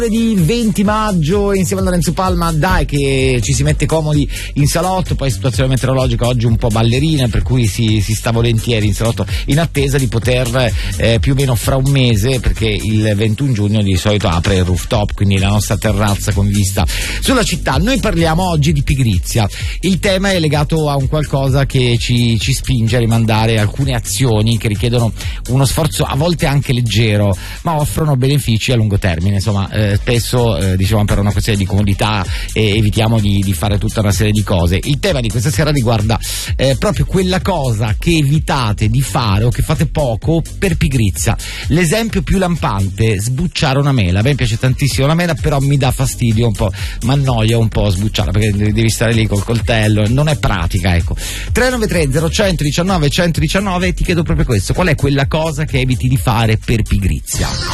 Di 20 maggio insieme a Lorenzo Palma, dai che ci si mette comodi in salotto, poi situazione meteorologica oggi un po' ballerina, per cui si sta volentieri in salotto in attesa di poter più o meno fra un mese, perché il 21 giugno di solito apre il rooftop, quindi la nostra terrazza con vista sulla città. Noi parliamo oggi di pigrizia. Il tema è legato a un qualcosa che ci spinge a rimandare alcune azioni che richiedono uno sforzo a volte anche leggero, ma offrono benefici a lungo termine. Insomma, spesso diciamo per una questione di comodità evitiamo di fare tutta una serie di cose. Il tema di questa sera riguarda proprio quella cosa che evitate di fare o che fate poco per pigrizia. L'esempio più lampante: sbucciare una mela. A me piace tantissimo la mela, però mi dà fastidio un po', mi annoia un po' sbucciarla, perché devi stare lì col coltello, non è pratica, ecco. 393 0119 119, ti chiedo proprio questo: qual è quella cosa che eviti di fare per pigrizia?